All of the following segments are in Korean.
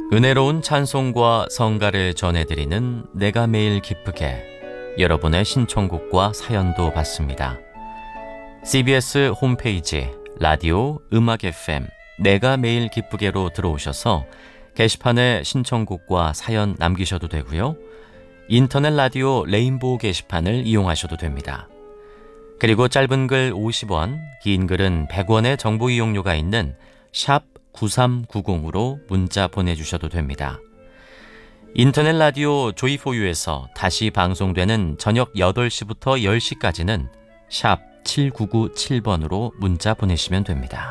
은혜로운 찬송과 성가를 전해드리는 내가 매일 기쁘게, 여러분의 신청곡과 사연도 받습니다. CBS 홈페이지 라디오 음악 FM 내가 매일 기쁘게로 들어오셔서 게시판에 신청곡과 사연 남기셔도 되고요. 인터넷 라디오 레인보우 게시판을 이용하셔도 됩니다. 그리고 짧은 글 50원, 긴 글은 100원의 정보 이용료가 있는 샵 9390으로 문자 보내주셔도 됩니다. 인터넷 라디오 조이포유에서 다시 방송되는 저녁 8시부터 10시까지는 샵 7997번으로 문자 보내시면 됩니다.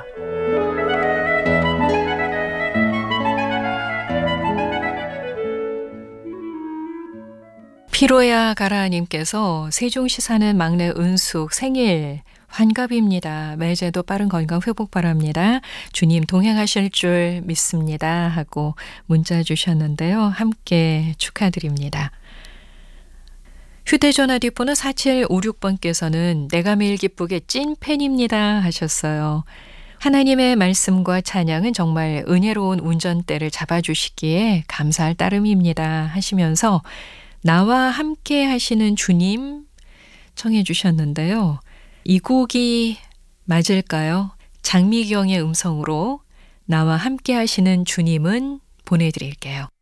피로야 가라님께서 세종시 사는 막내 은숙 생일 환갑입니다. 매제도 빠른 건강 회복 바랍니다. 주님 동행하실 줄 믿습니다. 하고 문자 주셨는데요. 함께 축하드립니다. 휴대전화 뒷번호 4756번께서는 내가 매일 기쁘게 찐팬입니다 하셨어요. 하나님의 말씀과 찬양은 정말 은혜로운 운전대를 잡아주시기에 감사할 따름입니다 하시면서 나와 함께 하시는 주님 청해 주셨는데요. 이 곡이 맞을까요? 장미경의 음성으로 나와 함께 하시는 주님은 보내드릴게요.